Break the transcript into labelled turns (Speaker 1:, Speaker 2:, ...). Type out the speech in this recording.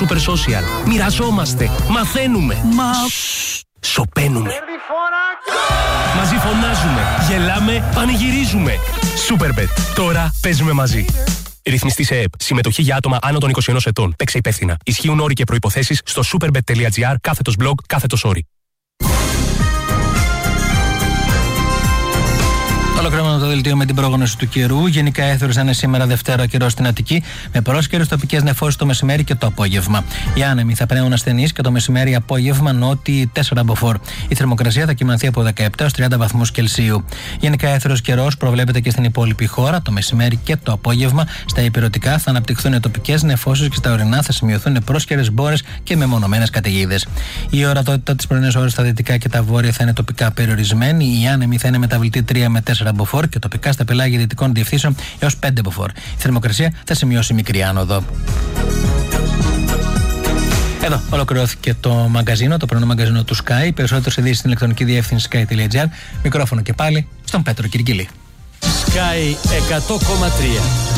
Speaker 1: Super Social. Μοιραζόμαστε, μαθαίνουμε. Σωπαίνουμε. Μαζί φωνάζουμε, γελάμε, πανηγυρίζουμε. Superbet. Τώρα παίζουμε μαζί. Ρυθμιστή σε ΕΕΠ. Συμμετοχή για άτομα άνω των 21 ετών. Παίξε υπεύθυνα. Ισχύουν όροι και προϋποθέσεις στο superbet.gr/blog/όροι.
Speaker 2: Ολοκληρώνουμε το δελτίο με την πρόγνωση του καιρού. Γενικά έθωρες θα είναι σήμερα Δευτέρα καιρό στην Αττική, με πρόσκαιρες τοπικές νεφώσεις το μεσημέρι και το απόγευμα. Οι άνεμοι θα πνέουν ασθενείς και το μεσημέρι απόγευμα νότιοι 4 μποφόρ. Η θερμοκρασία θα κυμανθεί από 17 έως 30 βαθμούς Κελσίου. Γενικά έθωρος καιρός προβλέπεται και στην υπόλοιπη χώρα. Το μεσημέρι και το απόγευμα στα ηπειρωτικά θα αναπτυχθούν τοπικές νεφώσεις και στα ορεινά θα σημειωθούν πρόσκαιρες μπόρες και μεμονωμένες καταιγίδες. Η ορατότητα τις πρωινές ώρες στα δυτικά και τα βόρεια θα είναι τοπικά περιορισμένη. Οι άνεμοι θα είναι μεταβλητή 3 με 4 μποφόρ και τοπικά στα πελάγια δυτικών διευθύνσεων έως 5 μποφόρ. Η θερμοκρασία θα σημειώσει μικρή άνοδο. Εδώ ολοκληρώθηκε το μαγκαζίνο, το πρωινό μαγκαζίνο του Sky. Περισσότερες ειδήσεις στην ηλεκτρονική διεύθυνση sky.gr. Μικρόφωνο και πάλι στον Πέτρο Κυρκυλή.
Speaker 3: Sky 100,3.